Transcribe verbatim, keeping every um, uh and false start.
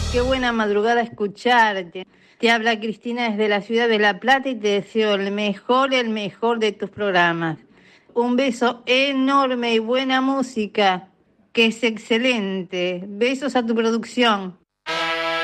Qué buena madrugada escucharte. Te habla Cristina desde la ciudad de La Plata y te deseo el mejor, el mejor de tus programas. Un beso enorme y buena música, que es excelente. Besos a tu producción.